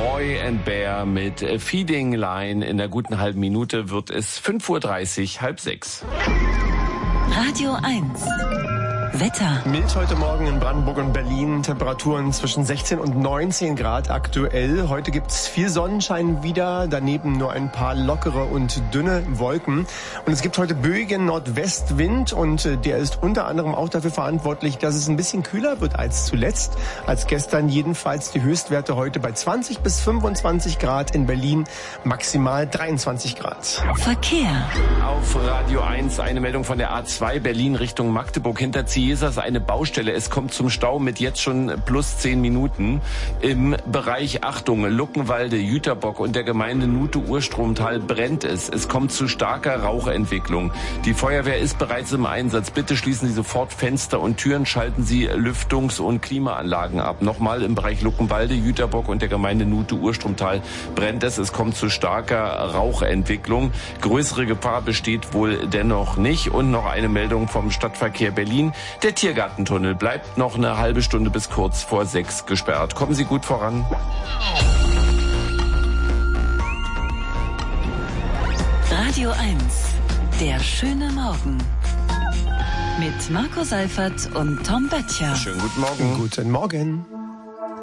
Boy and Bear mit Feeding Line. In der guten halben Minute wird es 5:30 Uhr, halb 6. Radio 1. Wetter. Mild heute Morgen in Brandenburg und Berlin. Temperaturen zwischen 16 und 19 Grad aktuell. Heute gibt's viel Sonnenschein wieder. Daneben nur ein paar lockere und dünne Wolken. Und es gibt heute böigen Nordwestwind. Und der ist unter anderem auch dafür verantwortlich, dass es ein bisschen kühler wird als zuletzt. Als gestern jedenfalls die Höchstwerte heute bei 20 bis 25 Grad in Berlin. Maximal 23 Grad. Verkehr. Auf Radio 1 eine Meldung von der A2 Berlin Richtung Magdeburg hinter Ziesas, eine Baustelle. Es kommt zum Stau mit jetzt schon plus 10 Minuten. Im Bereich, Achtung, Luckenwalde, Jüterbock und der Gemeinde Nute-Urstromtal brennt es. Es kommt zu starker Rauchentwicklung. Die Feuerwehr ist bereits im Einsatz. Bitte schließen Sie sofort Fenster und Türen, schalten Sie Lüftungs- und Klimaanlagen ab. Nochmal im Bereich Luckenwalde, Jüterbock und der Gemeinde Nute-Urstromtal brennt es. Es kommt zu starker Rauchentwicklung. Größere Gefahr besteht wohl dennoch nicht. Und noch eine Meldung vom Stadtverkehr Berlin. Der Tiergartentunnel bleibt noch eine halbe Stunde bis kurz vor 6 gesperrt. Kommen Sie gut voran. Radio 1. Der schöne Morgen. Mit Marco Seifert und Tom Böttcher. Schönen guten Morgen. Guten Morgen.